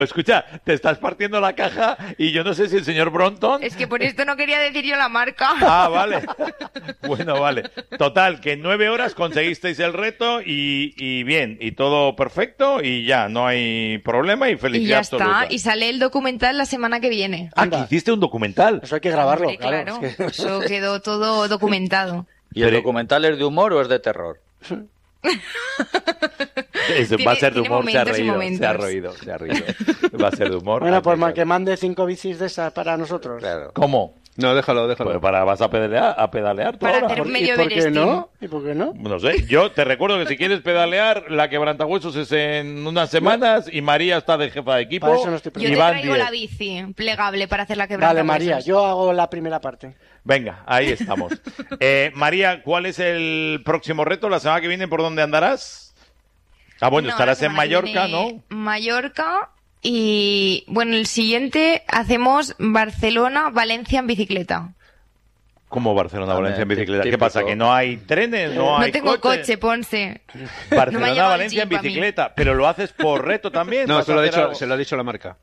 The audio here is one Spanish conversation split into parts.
Escucha, te estás partiendo la caja y yo no sé si el señor Bronton... Es que por esto no quería decir yo la marca. Ah, vale. Bueno, vale. Total, que en 9 horas conseguisteis el reto y bien, y todo perfecto y ya, no hay problema y Y felicidad ya absoluta. está. Y sale el documental la semana que viene. Ah, que hiciste un documental. Eso hay que grabarlo, Hombre, claro. Es que- Eso quedó todo documentado. ¿Y el documental es de humor o es de terror? Va a ser de Tiene humor, se ha momentos y reído, momentos. se ha reído. Va a ser de humor. Bueno, pues Claro. que mande 5 bicis de esas para nosotros. Claro. ¿Cómo? No, déjalo. Pues vas a pedalear tú Para ahora. hacer medio ¿Y por qué Everesting. no? ¿Y por qué no? No sé, yo te recuerdo que si quieres pedalear, la quebrantahuesos es en unas semanas y María está de jefa de equipo. Para eso no estoy Yo y te van traigo 10. la bici plegable para hacer la Vale, quebrantahuesos. María, yo hago la primera parte. Venga, ahí estamos. María, ¿cuál es el próximo reto? ¿La semana que viene por dónde andarás? Ah, bueno, No, estarás la en semana que Mallorca, viene ¿no? Mallorca y, bueno, el siguiente hacemos Barcelona-Valencia en bicicleta. ¿Cómo Barcelona, Valencia en bicicleta? ¿Qué típico. pasa? ¿Que no hay trenes? ¿No hay tengo coches? coche, Ponce. No me ha Barcelona, llevado el Valencia en jeep a mí. bicicleta. ¿Pero lo haces por reto también? No, ¿Vas se a lo, hacer algo? se lo ha dicho la marca.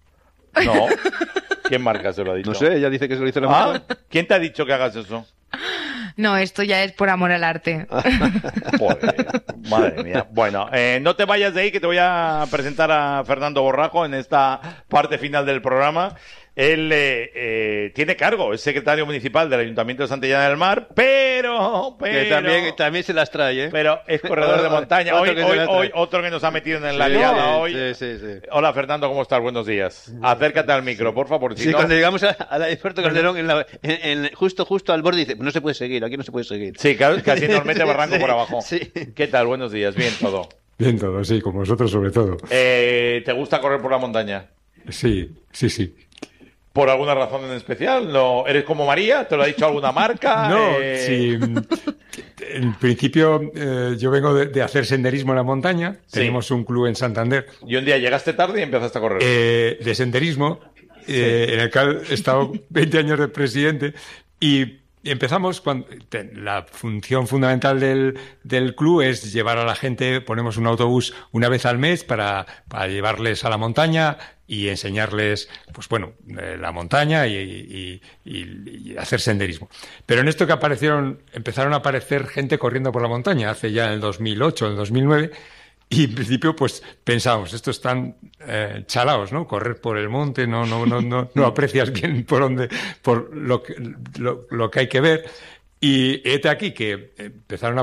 No. ¿Quién marca se lo ha dicho? No sé, ella dice que se lo dice la marca. ¿Ah? ¿Quién te ha dicho que hagas eso? No, esto ya es por amor al arte. Joder, madre mía. Bueno, no te vayas de ahí que te voy a presentar a Fernando Borrajo en esta parte final del programa. Él tiene cargo, es secretario municipal del Ayuntamiento de Santillana del Mar, pero Que también se las trae, ¿eh? pero es corredor de montaña. Otro que se la trae. Hoy otro que nos ha metido en la Sí, liada hoy. Sí. Hola Fernando, ¿cómo estás? Buenos días. Acércate al micro, por favor. Si Sí, no- cuando llegamos al aeropuerto Calderón, justo al borde, dice, no se puede seguir, aquí no se puede seguir. Sí, casi nos mete barranco Sí, por abajo. sí. ¿Qué tal? Buenos días, bien todo. Bien todo, sí, como vosotros sobre todo. ¿Te gusta correr por la montaña? Sí. ¿Por alguna razón en especial? ¿No eres como María? ¿Te lo ha dicho alguna marca? No, sí. En principio yo vengo de hacer senderismo en la montaña. Sí. Tenemos un club en Santander Y un día llegaste tarde y empezaste a correr. de senderismo, en el cual he estado 20 años de presidente y empezamos cuando la función fundamental del club es llevar a la gente, ponemos un autobús una vez al mes para llevarles a la montaña y enseñarles, pues bueno, la montaña y hacer senderismo. Pero en esto que empezaron a aparecer gente corriendo por la montaña, hace ya en el 2008, en el 2009, y en principio, pues pensábamos, estos están chalaos, ¿no? Correr por el monte, no aprecias bien por lo que hay que ver. Y hete aquí que empezaron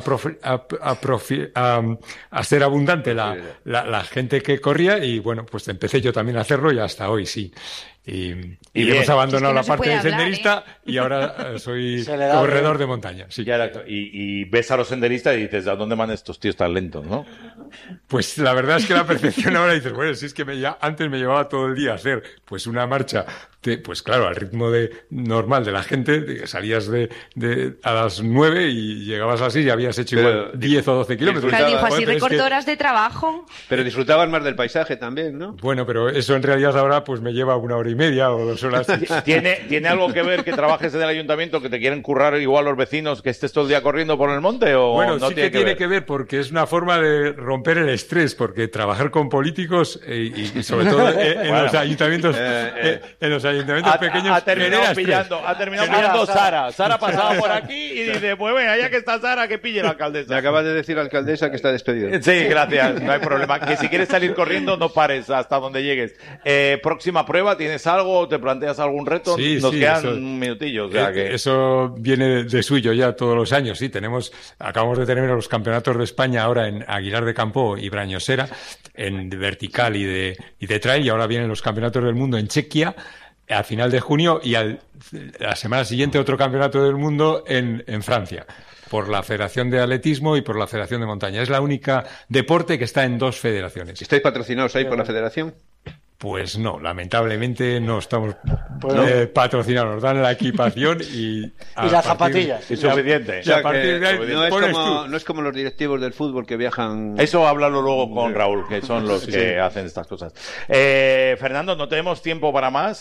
a ser abundante la gente que corría y bueno, pues empecé yo también a hacerlo y hasta hoy sí. Y bien. hemos abandonado Es que no la parte se de puede hablar, senderista y ahora soy Se le da corredor bien. de montaña. Sí. Y ves a los senderistas y dices, ¿a dónde van estos tíos tan lentos, no? Pues la verdad es que la percepción ahora dices, bueno, si es que antes me llevaba todo el día a hacer pues una marcha, pues claro, al ritmo normal de la gente, que salías a las 9 y llegabas así y habías hecho Pero igual 10 o 12 kilómetros. Claro, dijo Joder, así, pero es que- recorto horas de trabajo. Pero disfrutaban más del paisaje también, ¿no? Bueno, pero eso en realidad ahora pues me lleva 1 hora y media o 2 horas. ¿Tiene algo que ver que trabajes en el ayuntamiento, que te quieren currar igual los vecinos, que estés todo el día corriendo por el monte o Bueno, no sí que tiene que ver porque es una forma de romper el estrés, porque trabajar con políticos y sobre todo en los ayuntamientos pequeños Ha terminado genera estrés. pillando Sara. Sara pasaba por aquí y dice, pues venga, ya que está Sara, que pille la Me alcaldesa. acaba de decir la alcaldesa que está despedida. Sí, gracias, no hay problema. Que si quieres salir corriendo, no pares hasta donde llegues. Próxima prueba, ¿tienes algo? ¿Te planteas algún reto? Sí, Nos sí, quedan eso- un minutillo. O sea que... Eso viene de suyo ya todos los años, sí. Acabamos de tener los campeonatos de España ahora en Aguilar de Campo y Brañosera, en vertical y de trail, y ahora vienen los campeonatos del mundo en Chequia a final de junio y la semana siguiente otro campeonato del mundo en Francia, por la Federación de Atletismo y por la Federación de Montaña. Es la única deporte que está en 2 federaciones. ¿Estáis patrocinados ahí por la federación? Pues no, lamentablemente no estamos Pues patrocinados. Nos dan la equipación y las zapatillas. Es suficiente. O sea, a partir de ahí no, pones tú. no es como los directivos del fútbol que viajan... Eso háblalo luego con Raúl, que son los que hacen estas cosas. Fernando, no tenemos tiempo para más.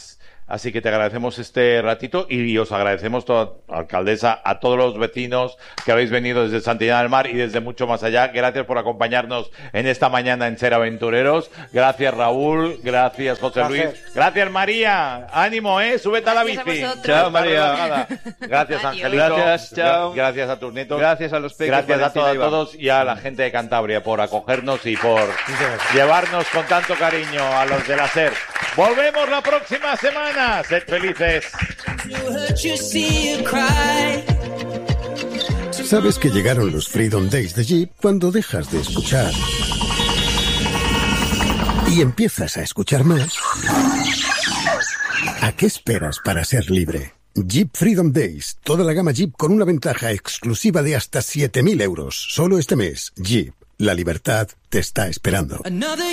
así que te agradecemos este ratito y os agradecemos, alcaldesa, a todos los vecinos que habéis venido desde Santillana del Mar y desde mucho más allá. Gracias por acompañarnos en esta mañana en Ser Aventureros. Gracias, Raúl. Gracias, José Luis. Gracias, María. Ánimo, súbete a la bici. Chao, María. Gracias, Adiós. Angelito. Gracias, chao. Gracias a tus nietos. Gracias a los peques. Gracias a Valentina y Iván. todos y a la gente de Cantabria por acogernos y por llevarnos con tanto cariño a los de la SER. Volvemos la próxima semana. Sed felices. Sabes que llegaron los Freedom Days de Jeep cuando dejas de escuchar y empiezas a escuchar más. ¿A qué esperas para ser libre? Jeep Freedom Days. Toda la gama Jeep con una ventaja exclusiva de hasta 7.000 euros. Solo este mes. Jeep. La libertad te está esperando.